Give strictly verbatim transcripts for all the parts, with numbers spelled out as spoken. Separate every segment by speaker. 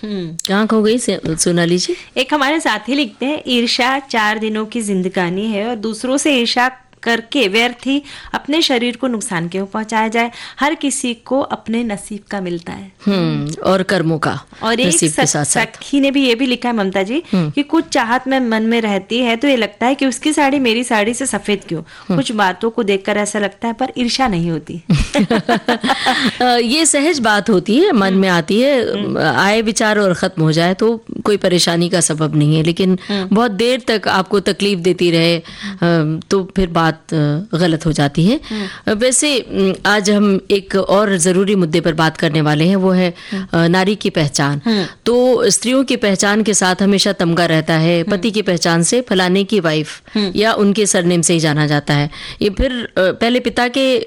Speaker 1: हम्म कहाँ खो गई सोनाली जी?
Speaker 2: एक हमारे साथी लिखते हैं, ईर्ष्या चार दिनों की जिंदगानी है और दूसरों से ईर्ष्या करके व्यर्थ ही अपने शरीर को नुकसान क्यों पहुंचाया जाए। हर किसी को अपने नसीब का मिलता है
Speaker 1: हम्म और कर्मों का।
Speaker 2: और एक सखी ने भी ये भी लिखा है ममता जी कि कुछ चाहत में मन में रहती है तो ये लगता है कि उसकी साड़ी मेरी साड़ी से सफेद क्यों। कुछ बातों को देखकर ऐसा लगता है पर ईर्ष्या नहीं होती।
Speaker 1: ये सहज बात होती है, मन में आती है, आए विचार और खत्म हो जाए तो कोई परेशानी का सबब नहीं है, लेकिन बहुत देर तक आपको तकलीफ देती रहे तो फिर बात गलत हो जाती है। वैसे आज हम एक और जरूरी मुद्दे पर बात करने वाले हैं, वो है नारी की पहचान। तो स्त्रियों की पहचान के साथ हमेशा तमगा रहता है, पति की पहचान से फलाने की वाइफ या उनके सरनेम से ही जाना जाता है। ये फिर पहले पिता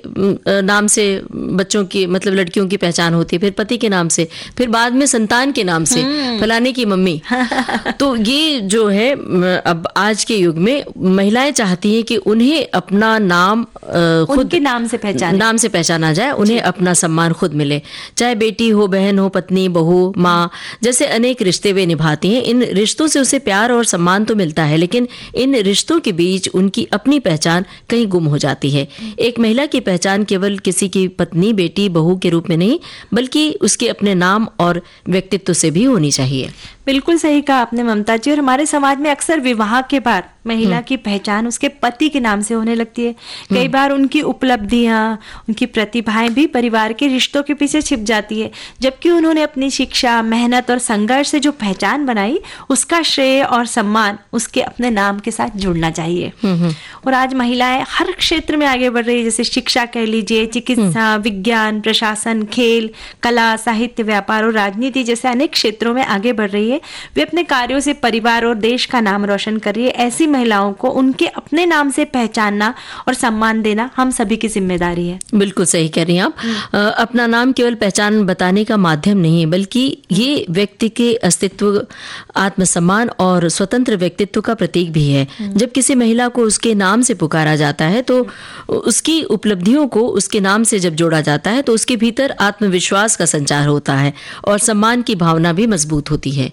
Speaker 1: के नाम से बच्चों की मतलब लड़कियों की पहचान होती है, फिर पति के नाम से, फिर बाद में संतान के नाम से फलाने की मम्मी। तो ये जो है अब आज के युग में महिलाएं चाहती हैं कि उन्हें अपना नाम खुद
Speaker 2: उनके नाम से पहचान
Speaker 1: नाम से पहचाना जाए, उन्हें अपना सम्मान खुद मिले, चाहे बेटी हो, बहन हो, पत्नी, बहू, माँ, जैसे अनेक रिश्ते वे निभाती हैं। इन रिश्तों से उसे प्यार और सम्मान तो मिलता है, लेकिन इन रिश्तों के बीच उनकी अपनी पहचान कहीं गुम हो जाती है। एक महिला की पहचान केवल किसी की पत्नी, बेटी, बहू के रूप में नहीं, बल्कि उसके अपने नाम और व्यक्तित्व से भी होनी चाहिए।
Speaker 2: बिल्कुल सही कहा आपने ममता जी। और हमारे समाज में अक्सर विवाह के बाद महिला की पहचान उसके पति के नाम से होने लगती है। कई बार उनकी उपलब्धियां, उनकी प्रतिभाएं भी परिवार के रिश्तों के पीछे छिप जाती है, जबकि उन्होंने अपनी शिक्षा, मेहनत और संघर्ष से जो पहचान बनाई उसका श्रेय और सम्मान उसके अपने नाम के साथ जुड़ना चाहिए। और आज महिलाएं हर क्षेत्र में आगे बढ़ रही है, जैसे शिक्षा कह लीजिए, चिकित्सा, विज्ञान, प्रशासन, खेल, कला, साहित्य, व्यापार और राजनीति जैसे अनेक क्षेत्रों में आगे बढ़ रही है। वे अपने कार्यों से परिवार और देश का नाम रोशन कर रही है। ऐसी महिलाओं को उनके अपने नाम से पहचानना और सम्मान देना हम सभी की जिम्मेदारी है।
Speaker 1: बिल्कुल सही कह रही हैं आप। अपना नाम केवल पहचान बताने का माध्यम नहीं है, बल्कि ये व्यक्ति के अस्तित्व, आत्मसम्मान और स्वतंत्र व्यक्तित्व का प्रतीक भी है। जब किसी महिला को उसके नाम से पुकारा जाता है तो उसकी उपलब्धियों को उसके नाम से जब जोड़ा जाता है तो उसके भीतर आत्मविश्वास का संचार होता है और सम्मान की भावना भी मजबूत होती है।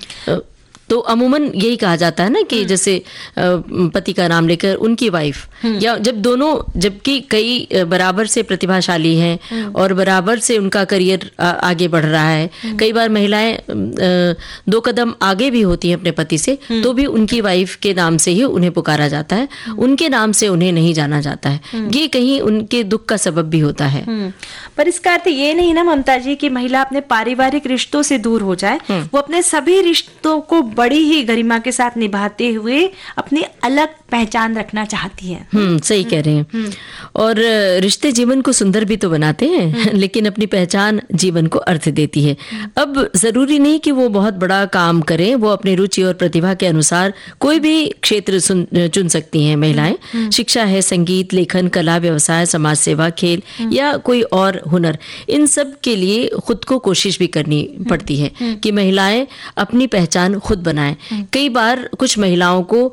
Speaker 1: तो अमूमन यही कहा जाता है ना कि जैसे पति का नाम लेकर उनकी वाइफ, या जब दोनों, जबकि कई बराबर से प्रतिभाशाली हैं और बराबर से उनका करियर आगे बढ़ रहा है, कई बार महिलाएं दो कदम आगे भी होती हैं अपने पति से, तो भी उनकी वाइफ के नाम से ही उन्हें पुकारा जाता है, उनके नाम से उन्हें नहीं जाना जाता है। ये कहीं उनके दुख का सबब भी होता है।
Speaker 2: पर इसका अर्थ ये नहीं ना ममता जी कि महिला अपने पारिवारिक रिश्तों से दूर हो जाए। वो अपने सभी रिश्तों को बड़ी ही गरिमा के साथ निभाते हुए अपनी अलग पहचान रखना चाहती है।
Speaker 1: हम्म सही कह रहे हैं। और रिश्ते जीवन को सुंदर भी तो बनाते हैं, लेकिन अपनी पहचान जीवन को अर्थ देती है। अब जरूरी नहीं कि वो बहुत बड़ा काम करें, वो अपनी रुचि और प्रतिभा के अनुसार कोई भी क्षेत्र चुन सकती हैं महिलाएं। शिक्षा है, संगीत, लेखन, कला, व्यवसाय, समाज सेवा, खेल या कोई और हुनर, इन सब के लिए खुद को कोशिश भी करनी पड़ती है कि महिलाएं अपनी पहचान खुद बनाएं। कई बार कुछ महिलाओं को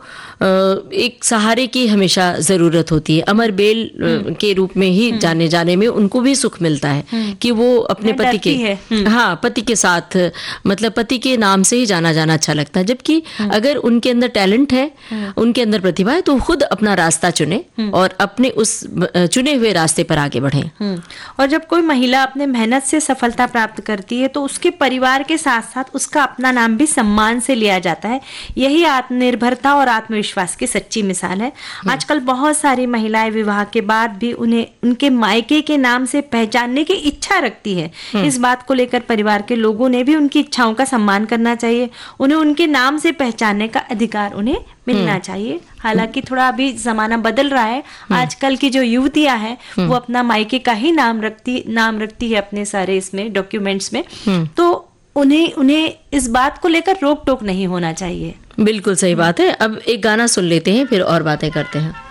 Speaker 1: एक सहारे की हमेशा जरूरत होती है। अमर बेल के रूप में ही जाने जाने में उनको भी सुख मिलता है कि वो अपने पति के हाँ पति के साथ, मतलब पति के नाम से ही जाना जाना अच्छा लगता है। जबकि अगर उनके अंदर टैलेंट है, उनके अंदर प्रतिभा है, तो खुद अपना रास्ता चुने और अपने उस चुने हुए रास्ते पर आगे बढ़े।
Speaker 2: और जब कोई महिला अपने मेहनत से सफलता प्राप्त करती है तो उसके परिवार के साथ साथ उसका अपना नाम भी सम्मान से लिया जाता है। यही आत्मनिर्भरता और आत्मविश्वास की सच्ची मिसाल है। आजकल बहुत सारी महिलाएं विवाह के बाद भी उन्हें उनके मायके के नाम से पहचानने की इच्छा रखती है। इस बात को लेकर परिवार के लोगों ने भी उनकी इच्छाओं का सम्मान करना चाहिए। उन्हें उनके नाम से पहचानने का अधिकार उन्हें मिलना चाहिए। हालांकि थोड़ा अभी जमाना बदल रहा है। आजकल की जो युवतियां हैं वो अपना मायके का ही नाम रखती नाम रखती है अपने सारे इसमें डॉक्यूमेंट्स में, तो उन्हें उन्हें इस बात को लेकर रोक टोक नहीं होना चाहिए।
Speaker 1: बिल्कुल सही बात है। अब एक गाना सुन लेते हैं, फिर और बातें करते हैं।